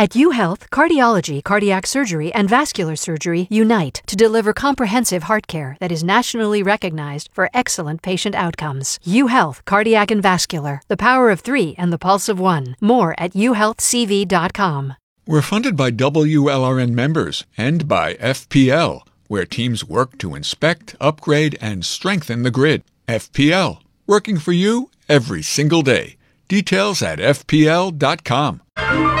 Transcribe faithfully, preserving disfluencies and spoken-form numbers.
At UHealth, cardiology, cardiac surgery, and vascular surgery unite to deliver comprehensive heart care that is nationally recognized for excellent patient outcomes. UHealth, cardiac and vascular, the power of three and the pulse of one. More at u health c v dot com. We're funded by W L R N members and by F P L, where teams work to inspect, upgrade, and strengthen the grid. F P L, working for you every single day. Details at f p l dot com.